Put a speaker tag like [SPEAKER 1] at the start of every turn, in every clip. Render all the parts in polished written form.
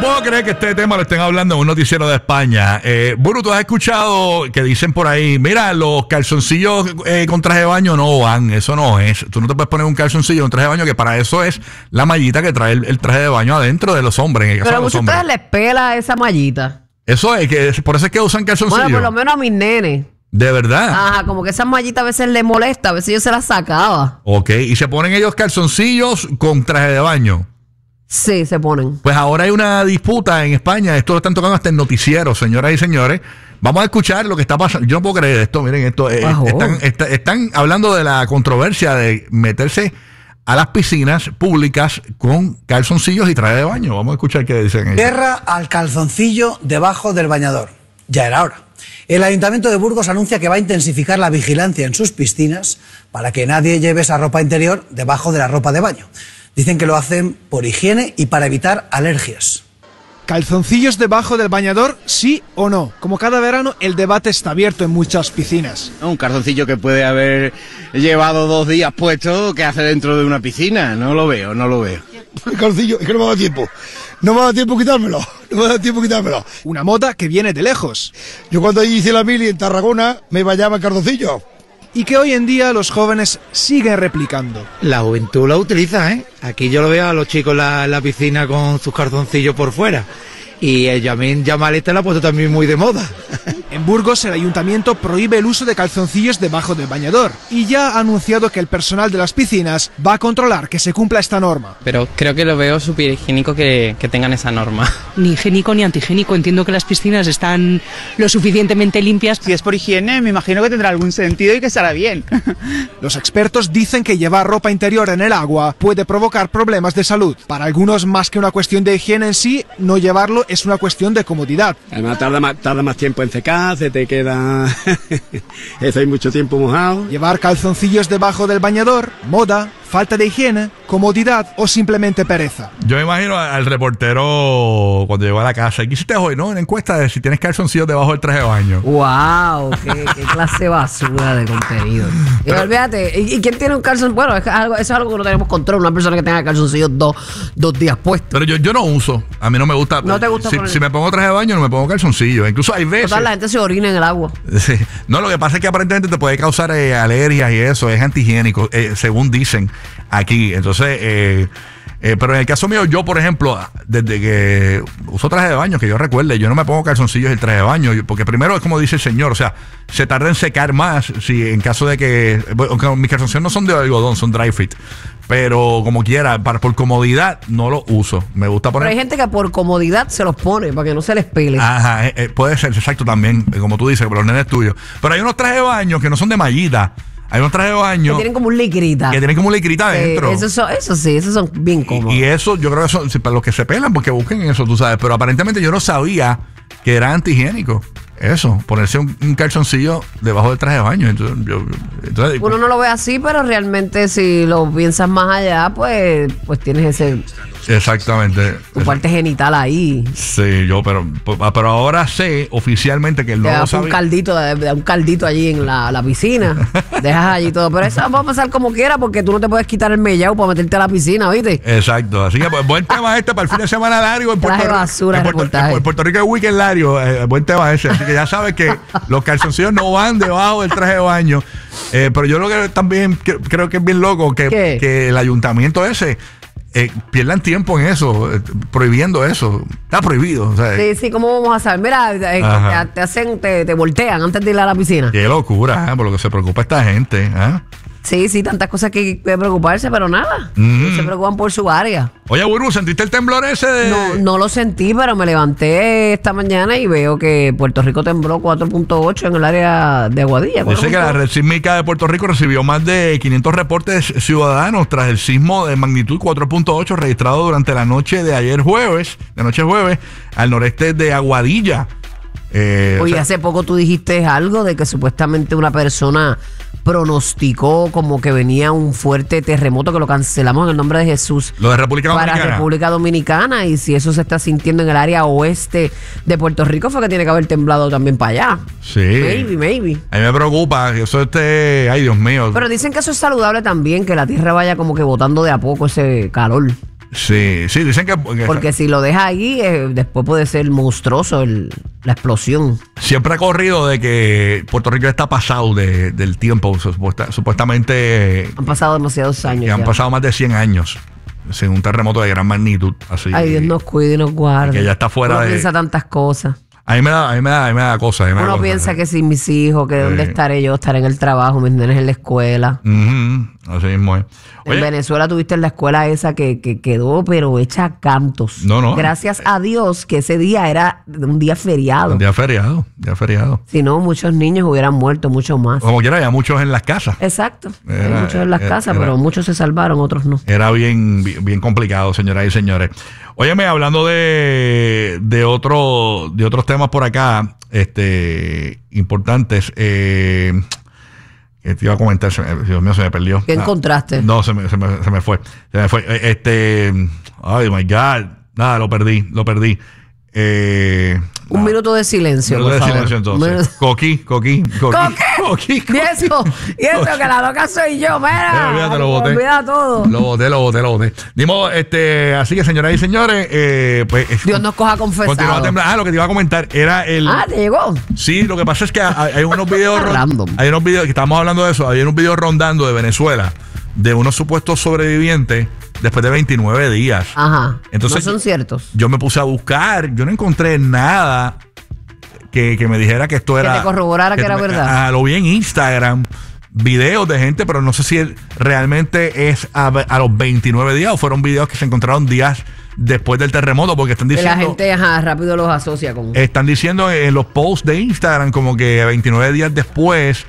[SPEAKER 1] puedo creer que este tema lo estén hablando en un noticiero de España. Buru, tú has escuchado que dicen por ahí, mira, los calzoncillos con traje de baño no van, eso no es. Tú no te puedes poner un calzoncillo, un traje de baño, que para eso es la mallita que trae el traje de baño adentro de los hombres. En el caso
[SPEAKER 2] pero
[SPEAKER 1] de
[SPEAKER 2] a
[SPEAKER 1] los
[SPEAKER 2] ustedes
[SPEAKER 1] hombres.
[SPEAKER 2] les pela esa mallita.
[SPEAKER 1] Eso es, que por eso es que usan calzoncillos.
[SPEAKER 2] Bueno, por lo menos a mis nenes.
[SPEAKER 1] ¿De verdad?
[SPEAKER 2] Ajá, como que esa mallita a veces les molesta, a veces yo se las sacaba.
[SPEAKER 1] Ok, y se ponen ellos calzoncillos con traje de baño.
[SPEAKER 2] Sí, se ponen.
[SPEAKER 1] Pues ahora hay una disputa en España. Esto lo están tocando hasta en noticiero, señoras y señores. Vamos a escuchar lo que está pasando. Yo no puedo creer esto. Miren, esto están hablando de la controversia de meterse a las piscinas públicas con calzoncillos y traje de baño. Vamos a escuchar qué dicen ellos.
[SPEAKER 3] Guerra al calzoncillo debajo del bañador. Ya era hora. El Ayuntamiento de Burgos anuncia que va a intensificar la vigilancia en sus piscinas para que nadie lleve esa ropa interior debajo de la ropa de baño. Dicen que lo hacen por higiene y para evitar alergias.
[SPEAKER 4] ¿Calzoncillos debajo del bañador, sí o no? Como cada verano, el debate está abierto en muchas piscinas.
[SPEAKER 5] Un calzoncillo que puede haber llevado 2 días puesto, ¿qué hace dentro de una piscina? No lo veo.
[SPEAKER 6] El calzoncillo, es que no me da tiempo. No me da tiempo quitármelo.
[SPEAKER 4] Una moda que viene de lejos.
[SPEAKER 6] Yo cuando hice la mili en Tarragona, me bañaba en calzoncillo.
[SPEAKER 4] Y que hoy en día los jóvenes siguen replicando.
[SPEAKER 7] La juventud lo utiliza, ¿eh? Aquí yo lo veo a los chicos en la piscina con sus calzoncillos por fuera. Y el Yamin Yamal este lo ha puesto también muy de moda.
[SPEAKER 4] En Burgos el ayuntamiento prohíbe el uso de calzoncillos debajo del bañador y ya ha anunciado que el personal de las piscinas va a controlar que se cumpla esta norma.
[SPEAKER 8] Pero creo que lo veo súper higiénico que tengan esa norma.
[SPEAKER 9] Ni higiénico ni antihigiénico. Entiendo que las piscinas están lo suficientemente limpias.
[SPEAKER 10] Si es por higiene, me imagino que tendrá algún sentido y que estará bien.
[SPEAKER 4] Los expertos dicen que llevar ropa interior en el agua puede provocar problemas de salud. Para algunos, más que una cuestión de higiene en sí, no llevarlo es una cuestión de comodidad.
[SPEAKER 11] Además tarda más tiempo en secar, se te queda eso, hay mucho tiempo mojado.
[SPEAKER 4] Llevar calzoncillos debajo del bañador, moda, falta de higiene, comodidad o simplemente pereza.
[SPEAKER 1] Yo me imagino al reportero cuando llegó a la casa. ¿Qué hiciste hoy? ¿No? Una encuesta de si tienes calzoncillos debajo del traje de baño.
[SPEAKER 2] ¡Wow! ¡Qué clase de basura de contenido! Y olvídate, ¿y quién tiene un calzón? Bueno, eso es algo que no tenemos control. Una persona que tenga calzoncillos dos días puestos.
[SPEAKER 1] Pero yo no uso. A mí no me gusta.
[SPEAKER 2] ¿No te gusta
[SPEAKER 1] si me pongo traje de baño, no me pongo calzoncillos. Incluso hay veces.
[SPEAKER 2] Total, la gente se orina en el agua.
[SPEAKER 1] Sí. No, lo que pasa es que aparentemente te puede causar alergias y eso. Es antihigiénico, según dicen aquí. Entonces, pero en el caso mío, yo, por ejemplo, desde que uso traje de baño, que yo recuerde, yo no me pongo calzoncillos y el traje de baño, porque primero es como dice el señor, o sea, se tarda en secar más, si en caso de que, aunque mis calzoncillos no son de algodón, son dry fit, pero como quiera, por comodidad no lo uso. Me gusta poner.
[SPEAKER 2] Pero hay gente que por comodidad se los pone para que no se les pele.
[SPEAKER 1] Ajá, puede ser, exacto, también, como tú dices, por los nenes tuyos. Pero hay unos trajes de baño que no son de mallita. Hay unos trajes de baño
[SPEAKER 2] que tienen como un licrita.
[SPEAKER 1] Que tienen como un licrita adentro.
[SPEAKER 2] Eso sí, esos son bien cómodos.
[SPEAKER 1] Y eso, yo creo que son para los que se pelan, porque busquen eso, tú sabes. Pero aparentemente yo no sabía que era antihigiénico. Eso, ponerse un calzoncillo debajo del traje de baño. Entonces,
[SPEAKER 2] uno no lo ve así, pero realmente si lo piensas más allá, pues tienes ese.
[SPEAKER 1] Exactamente.
[SPEAKER 2] Tu parte genital ahí.
[SPEAKER 1] Sí, pero ahora sé oficialmente que el nuevo
[SPEAKER 2] sabía. Un caldito allí en la piscina. Dejas allí todo. Pero eso va a pasar como quiera porque tú no te puedes quitar el mellao para meterte a la piscina, ¿viste?
[SPEAKER 1] Exacto. Así que pues, buen tema para el fin de semana largo en Puerto Rico.
[SPEAKER 2] Basura
[SPEAKER 1] en Puerto Rico es weekend largo. Buen tema ese. Así que ya sabes que los calzoncillos no van debajo del traje de baño. Pero yo lo que también creo que es bien loco que el ayuntamiento ese pierdan tiempo en eso, prohibiendo eso. Está prohibido. O sea,
[SPEAKER 2] sí, ¿cómo vamos a saber? Mira, te voltean antes de ir a la piscina.
[SPEAKER 1] Qué locura, por lo que se preocupa esta gente.
[SPEAKER 2] Sí, tantas cosas que preocuparse, pero nada. Se preocupan por su área.
[SPEAKER 1] Oye, Burbu, ¿sentiste el temblor ese?
[SPEAKER 2] No lo sentí, pero me levanté esta mañana y veo que Puerto Rico tembló 4.8 en el área de Aguadilla.
[SPEAKER 1] Dice que la red sísmica de Puerto Rico recibió más de 500 reportes ciudadanos tras el sismo de magnitud 4.8 registrado durante la noche de ayer jueves, al noreste de Aguadilla.
[SPEAKER 2] Oye, hace poco tú dijiste algo de que supuestamente una persona pronosticó como que venía un fuerte terremoto que lo cancelamos en el nombre de Jesús.
[SPEAKER 1] Lo de República Dominicana.
[SPEAKER 2] Para República Dominicana, y si eso se está sintiendo en el área oeste de Puerto Rico, fue que tiene que haber temblado también para allá.
[SPEAKER 1] Sí.
[SPEAKER 2] Maybe.
[SPEAKER 1] A mí me preocupa que eso ay Dios mío.
[SPEAKER 2] Pero dicen que eso es saludable también, que la tierra vaya como que botando de a poco ese calor.
[SPEAKER 1] Sí, dicen que
[SPEAKER 2] porque si lo deja ahí, después puede ser monstruoso la explosión.
[SPEAKER 1] Siempre ha corrido de que Puerto Rico está pasado del tiempo. Supuestamente
[SPEAKER 2] han pasado demasiados años.
[SPEAKER 1] Han pasado más de 100 años. Sin un terremoto de gran magnitud. Así,
[SPEAKER 2] ay, Dios nos cuide y nos guarde.
[SPEAKER 1] Que ya está fuera
[SPEAKER 2] Uno piensa tantas cosas.
[SPEAKER 1] A mí me da cosas.
[SPEAKER 2] Uno piensa que si mis hijos, que dónde estaré yo, estaré en el trabajo, mis nenes en la escuela.
[SPEAKER 1] Así mismo es.
[SPEAKER 2] Oye, en Venezuela tuviste la escuela esa que quedó, pero hecha a cantos.
[SPEAKER 1] No.
[SPEAKER 2] Gracias a Dios que ese día era un día feriado.
[SPEAKER 1] Un día feriado.
[SPEAKER 2] Si no, muchos niños hubieran muerto, mucho más.
[SPEAKER 1] Como quiera, había muchos en las casas.
[SPEAKER 2] Exacto. Hay muchos en las casas, pero muchos se salvaron, otros no.
[SPEAKER 1] Era bien complicado, señoras y señores. Óyeme, hablando de otros temas por acá, importantes, que te iba a comentar, Dios mío, se me perdió.
[SPEAKER 2] ¿Qué encontraste?
[SPEAKER 1] No, se me fue. Ay, my God. Nada, lo perdí.
[SPEAKER 2] Un minuto de silencio, por favor.
[SPEAKER 1] Silencio, entonces. Coqui.
[SPEAKER 2] Y eso, que la loca soy yo, mira.
[SPEAKER 1] Olvídate, lo boté.
[SPEAKER 2] Olvida todo.
[SPEAKER 1] Lo boté. Dimos, así que, señoras y señores, pues
[SPEAKER 2] Dios nos coja confesado.
[SPEAKER 1] Continúa a temblar. Lo que te iba a comentar era el.
[SPEAKER 2] ¿te llegó?
[SPEAKER 1] Sí, lo que pasa es que hay unos videos
[SPEAKER 2] random.
[SPEAKER 1] Hay unos videos que estamos hablando de eso. Hay unos videos rondando de Venezuela de unos supuestos sobrevivientes después de 29 días.
[SPEAKER 2] Ajá.
[SPEAKER 1] Entonces,
[SPEAKER 2] no son ciertos.
[SPEAKER 1] Yo me puse a buscar, yo no encontré nada que me dijera que esto era.
[SPEAKER 2] Que te corroborara que era verdad.
[SPEAKER 1] Lo vi en Instagram, videos de gente, pero no sé si realmente es a los 29 días o fueron videos que se encontraron días después del terremoto, porque están diciendo.
[SPEAKER 2] Que la gente rápido los asocia con.
[SPEAKER 1] Están diciendo en los posts de Instagram como que 29 días después.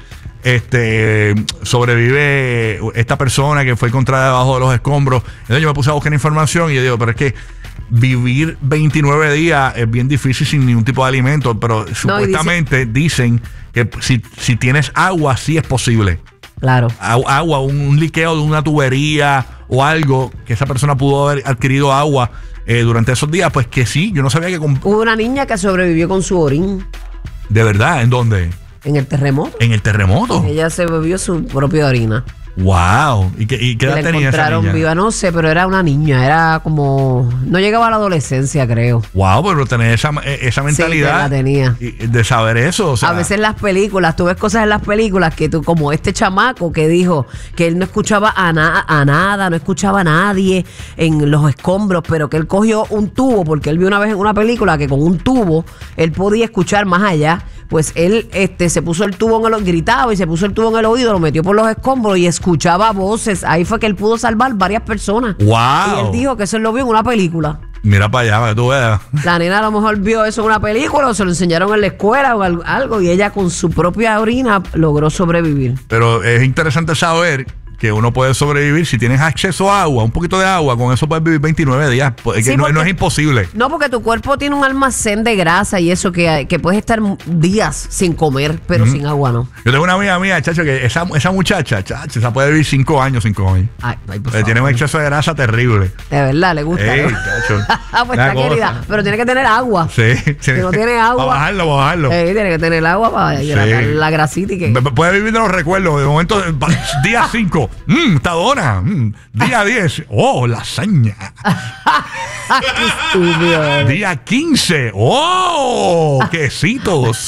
[SPEAKER 1] Sobrevive esta persona que fue encontrada debajo de los escombros. Entonces yo me puse a buscar información y yo digo, pero es que vivir 29 días es bien difícil sin ningún tipo de alimento, pero supuestamente dicen que si tienes agua sí es posible.
[SPEAKER 2] Claro.
[SPEAKER 1] Agua, un liqueo de una tubería o algo, que esa persona pudo haber adquirido agua durante esos días, pues que sí, yo no sabía que...
[SPEAKER 2] Hubo una niña que sobrevivió con su orín.
[SPEAKER 1] ¿De verdad? ¿En dónde?
[SPEAKER 2] En el terremoto.
[SPEAKER 1] ¿En el terremoto?
[SPEAKER 2] Ella se bebió su propia orina.
[SPEAKER 1] ¡Wow! ¿Y qué edad tenía esa niña?
[SPEAKER 2] Viva, no sé, pero era una niña. Era como... No llegaba a la adolescencia, creo.
[SPEAKER 1] ¡Wow! Pero tener esa mentalidad...
[SPEAKER 2] Sí, la tenía.
[SPEAKER 1] De saber eso, o sea...
[SPEAKER 2] A veces en las películas, tú ves cosas en las películas que tú... Como este chamaco que dijo que él no escuchaba a nada, no escuchaba a nadie en los escombros, pero que él cogió un tubo, porque él vio una vez en una película que con un tubo él podía escuchar más allá. Pues él se puso el tubo gritaba y se puso el tubo en el oído, lo metió por los escombros y escuchaba voces. Ahí fue que él pudo salvar varias personas.
[SPEAKER 1] ¡Wow!
[SPEAKER 2] Y él dijo que eso él lo vio en una película.
[SPEAKER 1] Mira para allá, para que tú veas.
[SPEAKER 2] La nena a lo mejor vio eso en una película o se lo enseñaron en la escuela o algo y ella con su propia orina logró sobrevivir.
[SPEAKER 1] Pero es interesante saber que uno puede sobrevivir si tienes acceso a agua, un poquito de agua, con eso puedes vivir 29 días. Sí, no es imposible.
[SPEAKER 2] No, porque tu cuerpo tiene un almacén de grasa y eso que puedes estar días sin comer, pero sin agua no.
[SPEAKER 1] Yo tengo una amiga mía, chacho, que esa muchacha, chacho, esa puede vivir 5 años sin comer.
[SPEAKER 2] Ay,
[SPEAKER 1] tiene un exceso de grasa terrible.
[SPEAKER 2] De verdad, le gusta.
[SPEAKER 1] Chacho.
[SPEAKER 2] Pues está querida, pero tiene que tener agua.
[SPEAKER 1] Sí.
[SPEAKER 2] Si no tiene agua.
[SPEAKER 1] Para bajarlo.
[SPEAKER 2] Tiene que tener agua para hidratar la grasita y que.
[SPEAKER 1] Puede vivir de los recuerdos. De momento, día 5, está dona. Día 10, lasaña.
[SPEAKER 2] Qué estúpido.
[SPEAKER 1] Día 15, quesitos.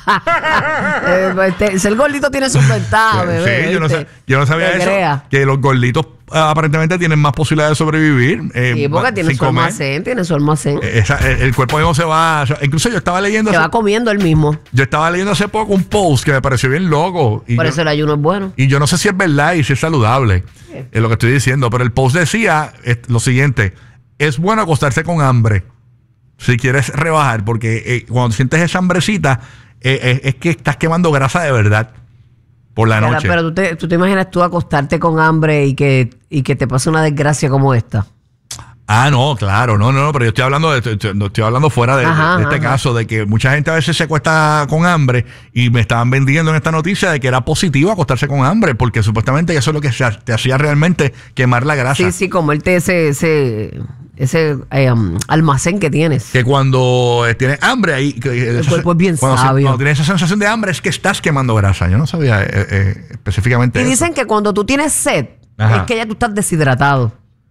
[SPEAKER 2] Ser gordito tiene sus ventajas, bebé.
[SPEAKER 1] Sí, yo no sabía eso. Que los gorditos aparentemente tienen más posibilidades de sobrevivir.
[SPEAKER 2] Sí, porque tiene su almacén,
[SPEAKER 1] el cuerpo mismo se va. Incluso yo estaba leyendo.
[SPEAKER 2] Se va comiendo él mismo.
[SPEAKER 1] Yo estaba leyendo hace poco un post que me pareció bien loco.
[SPEAKER 2] Por eso el ayuno es bueno.
[SPEAKER 1] Y yo no sé si es verdad y si es saludable. Es lo que estoy diciendo. Pero el post decía lo siguiente: es bueno acostarse con hambre si quieres rebajar, porque cuando sientes esa hambrecita, es que estás quemando grasa de verdad. Por la noche.
[SPEAKER 2] Pero tú te imaginas tú acostarte con hambre y que te pase una desgracia como esta.
[SPEAKER 1] No, claro, no, pero yo estoy hablando fuera de este caso, de que mucha gente a veces se acuesta con hambre y me estaban vendiendo en esta noticia de que era positivo acostarse con hambre, porque supuestamente eso es lo que te hacía realmente quemar la grasa.
[SPEAKER 2] Sí, comerte ese almacén que tienes.
[SPEAKER 1] Que cuando tienes hambre ahí...
[SPEAKER 2] El cuerpo es bien sabio.
[SPEAKER 1] Cuando tienes esa sensación de hambre es que estás quemando grasa. Yo no sabía específicamente
[SPEAKER 2] Y dicen que cuando tú tienes sed, es que ya tú estás deshidratado.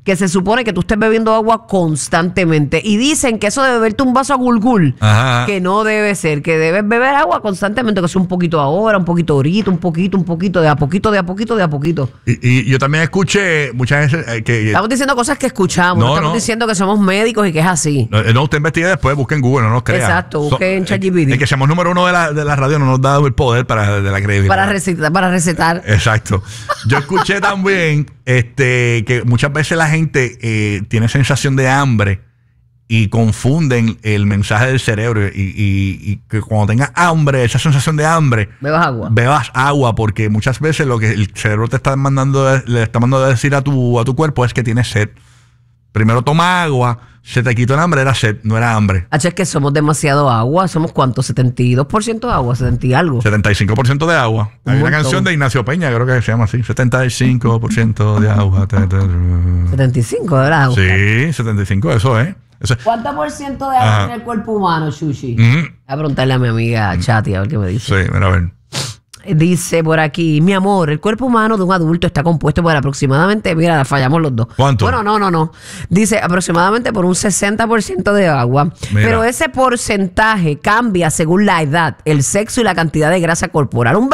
[SPEAKER 2] que se supone que tú estés bebiendo agua constantemente. Y dicen que eso de beberte un vaso a gulgul, que no debe ser, que debes beber agua constantemente, que sea un poquito ahora, un poquito ahorita, un poquito, de a poquito.
[SPEAKER 1] Y yo también escuché muchas veces que...
[SPEAKER 2] Estamos diciendo cosas que escuchamos, no estamos diciendo que somos médicos y que es así.
[SPEAKER 1] No, usted investigue después, busque en Google, no nos crea.
[SPEAKER 2] Exacto, busque en ChatGPT.
[SPEAKER 1] El que seamos número 1 de la radio no nos da el poder de la credibilidad.
[SPEAKER 2] Para recetar.
[SPEAKER 1] Exacto. Yo escuché también que muchas veces la gente tiene sensación de hambre y confunden el mensaje del cerebro y que cuando tengas hambre, esa sensación de hambre, bebas agua, porque muchas veces lo que el cerebro te está le está mandando a decir a tu cuerpo es que tienes sed. Primero toma agua, se te quitó el hambre, era sed, no era hambre.
[SPEAKER 2] Es que somos demasiado agua, ¿somos cuánto? 72% de agua, 70 y algo.
[SPEAKER 1] 75% de agua. Hay una canción de Ignacio Peña, creo que se llama así, 75% de agua.
[SPEAKER 2] 75 de agua.
[SPEAKER 1] Sí, 75, eso es.
[SPEAKER 2] ¿Cuánto por ciento de agua tiene el cuerpo humano, Chuchi? Voy a preguntarle a mi amiga Chati a ver qué me dice.
[SPEAKER 1] Sí, mira a ver.
[SPEAKER 2] Dice por aquí, mi amor, el cuerpo humano de un adulto está compuesto por aproximadamente, mira, fallamos los dos.
[SPEAKER 1] ¿Cuánto?
[SPEAKER 2] Bueno, no. Dice aproximadamente por un 60% de agua. Mira. Pero ese porcentaje cambia según la edad, el sexo y la cantidad de grasa corporal.